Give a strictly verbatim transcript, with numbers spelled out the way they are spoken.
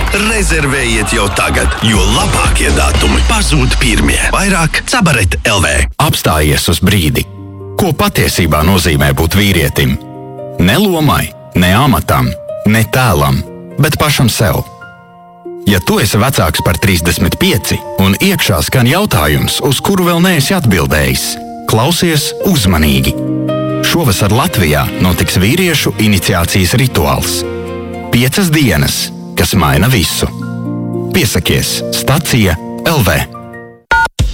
Rezervējiet jau tagad, jo labākie datumi pazūd pirmie. Vairāk Cabaret L V. Apstājies uz brīdi. Ko patiesībā nozīmē būt vīrietim? Ne lomai, ne amatam, ne tēlam, bet pašam sev. Ja tu esi vecāks par trīsdesmit pieci un iekšā skan jautājums, uz kuru vēl neesi atbildējis, klausies uzmanīgi. Šovasar Latvijā notiks vīriešu iniciācijas rituāls. Piecas dienas, kas maina visu. Piesakies, stacija L V.